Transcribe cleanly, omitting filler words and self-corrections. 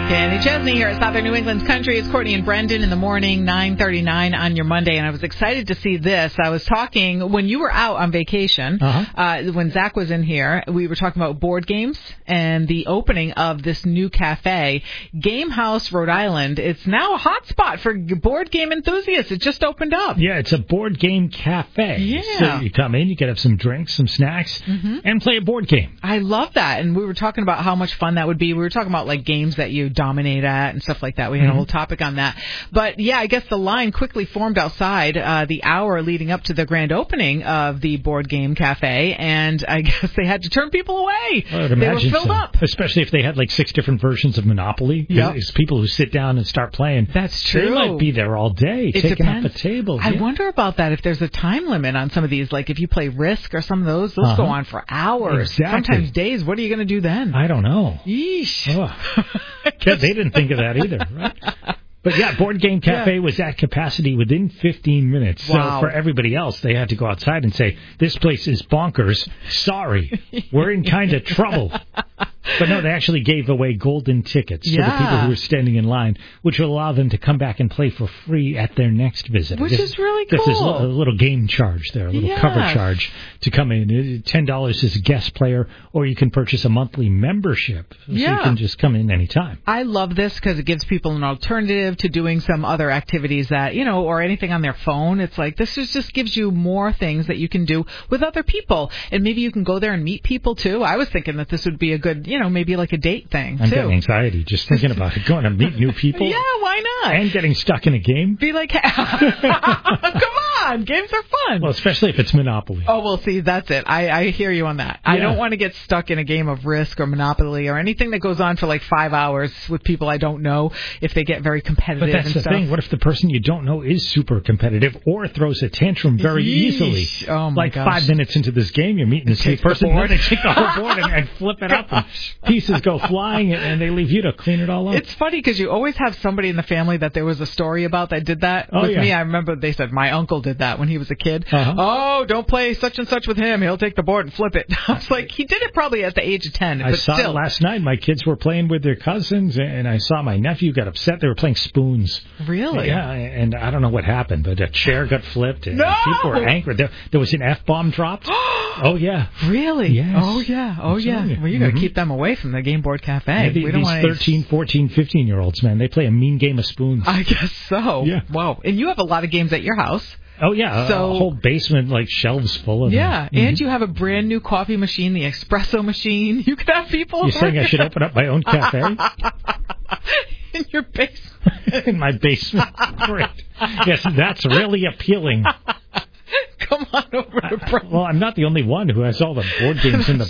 Kenny Chesney here at Southern New England's Country. It's Courtney and Brendan in the morning, 9:39 on your Monday, and I was excited to see this. I was talking, when you were out on vacation, when Zach was in here, we were talking about board games and the opening of this new cafe, Game House, Rhode Island. It's now a hot spot for board game enthusiasts. It just opened up. Yeah, it's a board game cafe. Yeah. So you come in, you can have some drinks, some snacks, and play a board game. I love that, and we were talking about how much fun that would be. We were talking about, like, games that you dominate at and stuff like that. We had a whole topic on that. But, yeah, I guess the line quickly formed outside the hour leading up to the grand opening of the board game cafe, and I guess they had to turn people away. Well, they were filled up. Especially if they had, like, 6 different versions of Monopoly. Yep. It's people who sit down and start playing. That's true. They might be there all day, taking up a table. I wonder about that, if there's a time limit on some of these. Like, if you play Risk or some of those go on for hours. Exactly. Sometimes days. What are you going to do then? I don't know. Yeesh. Yeah, they didn't think of that either, right? But, yeah, Board Game Cafe was at capacity within 15 minutes. Wow. So for everybody else, they had to go outside and say, this place is bonkers. Sorry. We're in kind of trouble. But, no, they actually gave away golden tickets to the people who were standing in line, which will allow them to come back and play for free at their next visit. Which is really cool. This is a little game charge there, a little cover charge to come in. $10 is a guest player, or you can purchase a monthly membership. So you can just come in anytime. I love this because it gives people an alternative to doing some other activities that, you know, or anything on their phone. It's like, this just gives you more things that you can do with other people. And maybe you can go there and meet people, too. I was thinking that this would be a good, you know, maybe like a date thing, I'm getting anxiety just thinking about it. Going to meet new people. Yeah, why not? And getting stuck in a game. Be like, come on, games are fun. Well, especially if it's Monopoly. Oh, well, see, that's it. I hear you on that. Yeah. I don't want to get stuck in a game of Risk or Monopoly or anything that goes on for like 5 hours with people I don't know if they get very competitive. But that's the thing. What if the person you don't know is super competitive or throws a tantrum very easily? Oh, my gosh. 5 minutes into this game, you're meeting this person, and they take the whole board and flip it up, and pieces go flying, and they leave you to clean it all up. It's funny because you always have somebody in the family that there was a story about that did that. With me, I remember they said my uncle did that when he was a kid. Oh, don't play such and such with him. He'll take the board and flip it. I was like, he did it probably at the age of 10. I saw it last night. My kids were playing with their cousins, and I saw my nephew got upset. They were playing spoons. Really? Yeah, and I don't know what happened, but a chair got flipped, and people were angry. There was an F-bomb dropped. Oh, yeah. Really? Yes. Oh, yeah. Oh, yeah. Well, you got to keep them away from the Game Board Cafe. Yeah, we don't want 13, 14, 15-year-olds, man, they play a mean game of spoons. I guess so. Yeah. Wow. And you have a lot of games at your house. Oh, yeah, a whole basement, like, shelves full of them. Yeah, and you have a brand new coffee machine, the espresso machine. You could have people... You're saying I should open up my own cafe? In your basement. In my basement. Great. Yes, that's really appealing. Come on over to Brent. Well, I'm not the only one who has all the board games in the